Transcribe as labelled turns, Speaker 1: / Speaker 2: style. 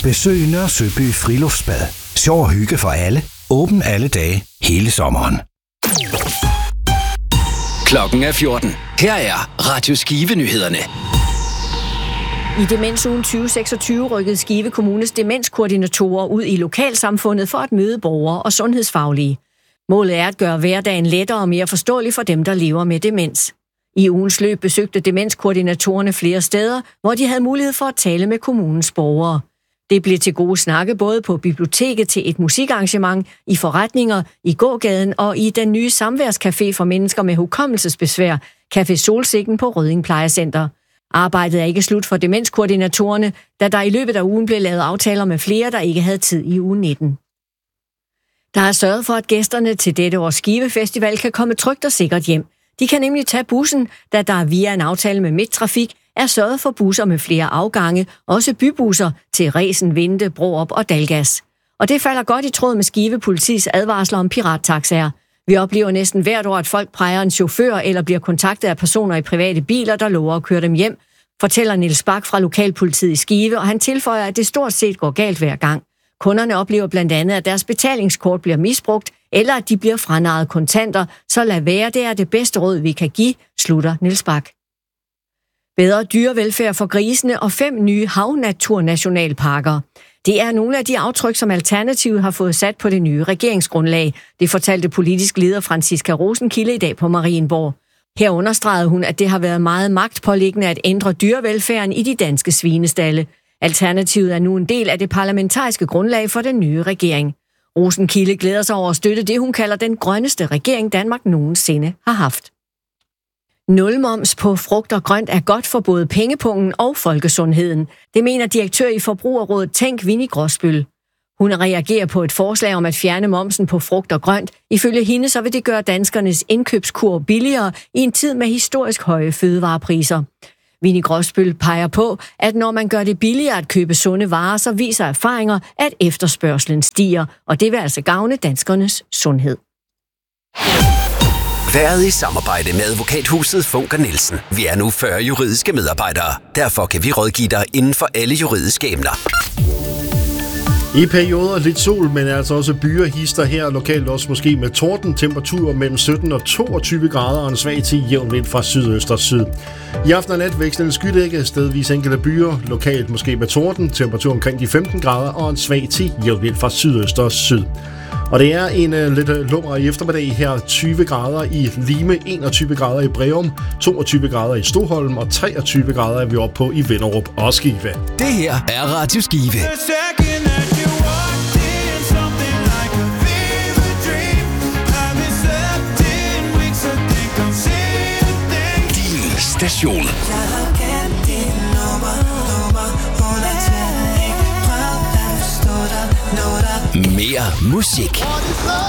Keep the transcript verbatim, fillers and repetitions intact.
Speaker 1: Besøg Nørre Søby Friluftsbad. Sjov og hygge for alle. Åben alle dage, hele sommeren.
Speaker 2: Klokken er fjorten. Her er Radio Skive-nyhederne.
Speaker 3: I Demensugen tyve seksogtyve rykkede Skive Kommunes demenskoordinatorer ud i lokalsamfundet for at møde borgere og sundhedsfaglige. Målet er at gøre hverdagen lettere og mere forståelig for dem, der lever med demens. I ugens løb besøgte demenskoordinatorerne flere steder, hvor de havde mulighed for at tale med kommunens borgere. Det blev til gode snakke både på biblioteket til et musikarrangement, i forretninger, i gågaden og i den nye samværscafé for mennesker med hukommelsesbesvær, Café Solsikken på Rødding Plejecenter. Arbejdet er ikke slut for demenskoordinatorerne, da der i løbet af ugen blev lavet aftaler med flere, der ikke havde tid i uge nitten. Der er sørget for, at gæsterne til dette års Skive Festival kan komme trygt og sikkert hjem. De kan nemlig tage bussen, da der via en aftale med Midttrafik er sørget for busser med flere afgange, også bybusser til Resen, Vinde, Brorup og Dalgas. Og det falder godt i tråd med Skive Politis advarsler om pirattaxaer. Vi oplever næsten hvert år, at folk præger en chauffør eller bliver kontaktet af personer i private biler, der lover at køre dem hjem, fortæller Niels Bak fra Lokalpolitiet i Skive, og han tilføjer, at det stort set går galt hver gang. Kunderne oplever blandt andet, at deres betalingskort bliver misbrugt, eller at de bliver franarret kontanter, så lad være, det er det bedste råd, vi kan give, slutter Niels Bak. Bedre dyrevelfærd for grisene og fem nye havnaturnationalparker. Det er nogle af de aftryk, som Alternativet har fået sat på det nye regeringsgrundlag. Det fortalte politisk leder Franciska Rosenkilde i dag på Marienborg. Her understregede hun, at det har været meget magtpåliggende at ændre dyrevelfærden i de danske svinestalde. Alternativet er nu en del af det parlamentariske grundlag for den nye regering. Rosenkilde glæder sig over at støtte det, hun kalder den grønneste regering, Danmark nogensinde har haft. Nulmoms på frugt og grønt er godt for både pengepungen og folkesundheden. Det mener direktør i Forbrugerrådet Tænk, Winnie Gråsbøl. Hun reagerer på et forslag om at fjerne momsen på frugt og grønt. Ifølge hende så vil det gøre danskernes indkøbskur billigere i en tid med historisk høje fødevarepriser. Winnie Gråsbøl peger på, at når man gør det billigere at købe sunde varer, så viser erfaringer, at efterspørgslen stiger, og det vil altså gavne danskernes sundhed.
Speaker 2: Været i samarbejde med advokathuset Funker Nielsen. Vi er nu fyrre juridiske medarbejdere. Derfor kan vi rådgive dig inden for alle juridiske emner.
Speaker 4: I perioder lidt sol, men altså også byer hister her lokalt også måske med torden, temperaturer mellem sytten og toogtyve grader og en svag til jævn vind fra sydøst og syd. I aften og nat vekslende skydække, stedvis enkelte byer, lokalt måske med torden, temperatur omkring de femten grader og en svag til jævn vind fra sydøst og syd. Og det er en uh, lidt lummer i eftermiddag her, tyve grader i Lime, enogtyve grader i Breum, toogtyve grader i Stoholm og treogtyve grader er vi oppe på i Vinderup og Skive.
Speaker 2: Det her er Radio Skive. Din station. Mere musik.